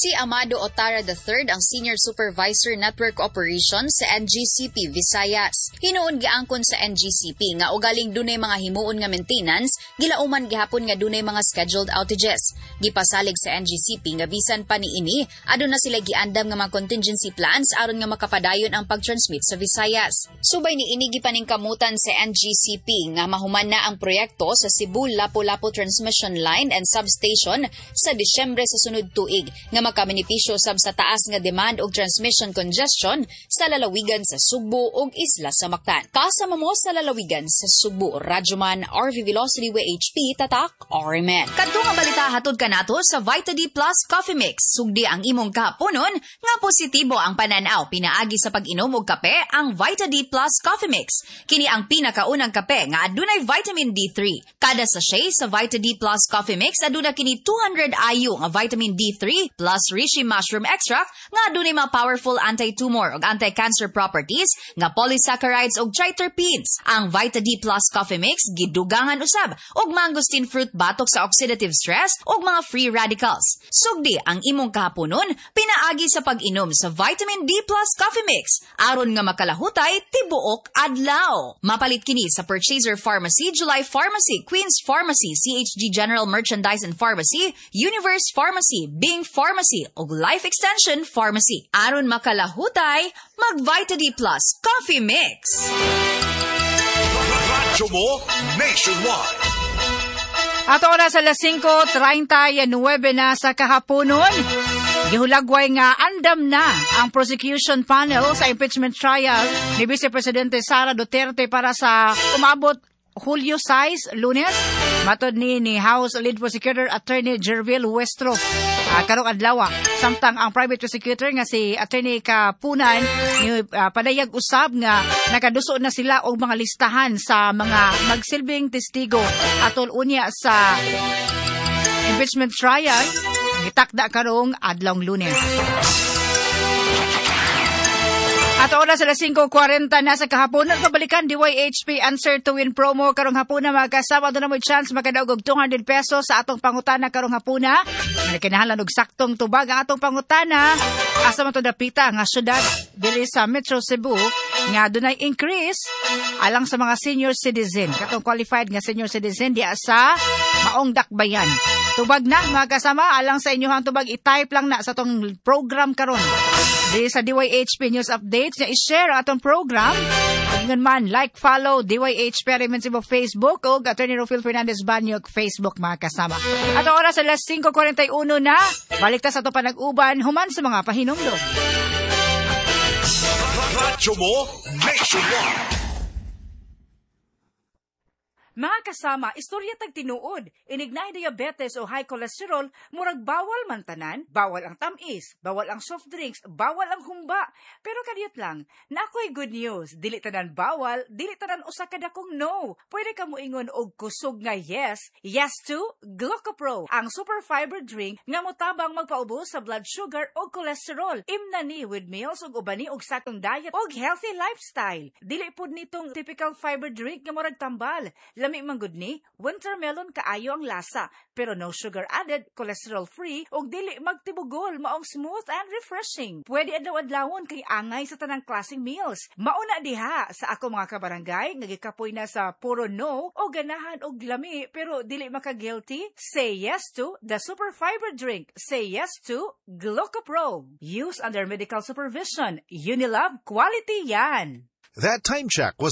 Si Amado Otara III ang Senior Supervisor Network Operations sa NGCP Visayas. Hinuon giangkon sa NGCP nga ugaling dunay mga himuon nga maintenance, gilauman gihapon nga dunay mga scheduled outages. Gipasalig sa NGCP nga bisan pa niini, aduna sila giandam nga mga contingency plans aron nga makapadayon ang pagtransmit sa Visayas. Subay niini gipaningkamutan sa NGCP nga mahuman na ang proyekto sa Cebu Lapu-Lapu Transmission Line and Substation sa Disyembre sa sunod tuig nga makabenipisyo sab sa taas nga demand og transmission congestion sa lalawigan sa Sugbo ug Isla sa Mactan. Kasama mo sa lalawigan sa Sugbo, Radyoman RV Velocity WHP Tatak RMN. Kadto nga balita hatod kanato sa Vita D Plus Coffee Mix. Sugdi ang imong kahaponon nga positibo ang pananaw pinaagi sa pag-inom og kape ang Vita D Plus Coffee Mix. Kini ang pinakaunang kape nga adunay vitamin D3. Kada sachet sa Vita D Plus Coffee Mix aduna kini 200 IU nga vitamin D3 plus reishi mushroom extract nga adunay mga powerful anti-tumor ug anti-cancer properties nga polysaccharides ug triterpenes. Ang Vita D Plus Coffee Mix gidugangan usab og mangosteen fruit batok sa oxidative stress ug mga free radicals. Sugdi ang imong kahaponon pinaagi sa pag-inom sa Vitamin D Plus Coffee Mix aron nga makalahutay tibuok adlaw. Mapalit kini sa Purchaser Pharmacy, July Pharmacy, Queen's Pharmacy, CHG General Merchandise and Pharmacy, Universe Pharmacy, Bing Pharmacy ug Life Extension Pharmacy. Aron makalahutay, mag-Vita D Plus Coffee Mix. Radyo mo nationwide. Ato oras sa 5:39 na sa kahaponon. Gihulagway nga andam na ang prosecution panel sa impeachment trial ni Vice Presidente Sara Duterte para sa umabot Hulyo 6, Lunes, matod ni House Lead Prosecutor Attorney Jervil Huestro. Karong adlaw, samtang ang private prosecutor nga si Attorney Kapunan padayag usab nga nakaduso na sila og mga listahan sa mga magsilbing testigo atol unya sa impeachment trial gitakda karong adlawng Lunes. At oras sa 5:40 na sa kahapon, pabalikan DYHP Answer to Win promo karong hapuna mga kasama. Doon na mo chance makadaog og 200 pesos sa atong pangutana karong hapuna. Kinahanglan og saktong tubag ang atong pangutana. Asa man to dapita nga syudad diri sa Metro Cebu nga dunay increase alang sa mga senior citizen. Katong qualified nga senior citizen diya sa Maong Dakbayan. Tubag na mga kasama, alang sa inyohang tubag, i-type lang na sa atong program karon. Dili sa DYHP News Updates na i-share ang atong program. Ngan man, like, follow DYHP Cebu Facebook o Attorney Rufil Fernandez Banyog Facebook mga kasama. At ang oras sa 5:41 na, balik ta sa atong panag-uban, human sa mga pahinumdom. Radyo mo nationwide. Mga kasama, istorya tag tinuod, inignay diabetes o high cholesterol, murag bawal man tanan, bawal ang tamis, bawal ang soft drinks, bawal ang humba. Pero kadiyot lang, na ako'y good news, dili tanan bawal, dili tanan usa ka dakong no. Pwede ka moingon og kusog nga yes, yes to Glucopro, ang super fiber drink nga motabang magpaubos sa blood sugar o cholesterol. Imna ni with meals ug ubani og sakong diet og healthy lifestyle. Dili pud nitong typical fiber drink nga murag tambal. Lami man gud ni, winter melon kaayo ang lasa, pero no sugar added, cholesterol free, ug dili magtibugol, maong smooth and refreshing. Pwede adlaw-adlawon kay angay sa tanang klaseng meals. Mauna diha sa ako mga kabarangay, nagikapoy na sa puro no, o ganahan og lami, pero dili maka-guilty. Say yes to the super fiber drink. Say yes to Glucopro. Use under medical supervision. Unilab quality yan. That time check was